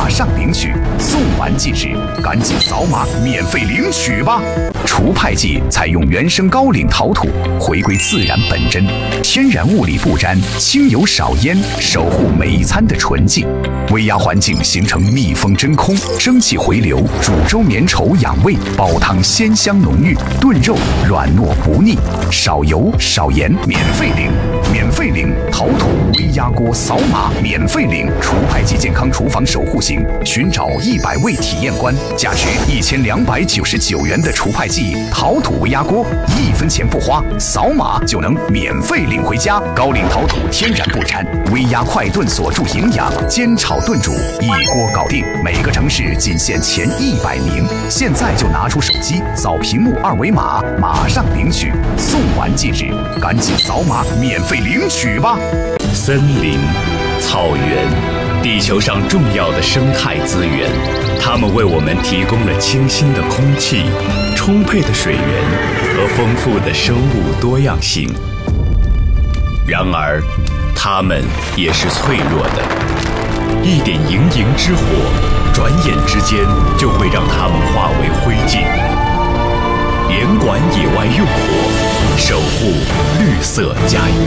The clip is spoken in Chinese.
马上领取，送完即止，赶紧扫码免费领取吧！除派剂采用原生高岭陶土，回归自然本真，天然物理不沾，轻油少烟，守护每一餐的纯净。微压环境形成密封真空，蒸汽回流，煮粥绵稠养胃，煲汤鲜香浓郁，炖肉软糯不腻，少油少盐，免费领！免费领陶土微压锅，扫码免费领除派剂健康厨房守护型，寻找100位体验官，价值1299元的除派剂陶土微压锅，1分钱不花，扫码就能免费领回家。高岭陶土天然不沾，微压快炖锁住营养，煎炒炖煮一锅搞定。每个城市仅限前100名，现在就拿出手机扫屏幕2维码，马上领取，送完即止，赶紧扫码免费领取吧！ 森林、草原，地球上重要的生态资源，它们为我们提供了清新的空气、充沛的水源和丰富的生物多样性。然而，它们也是脆弱的，一点营营之火，转眼之间就会让它们化为灰烬。严管野外用火，守护绿色家园。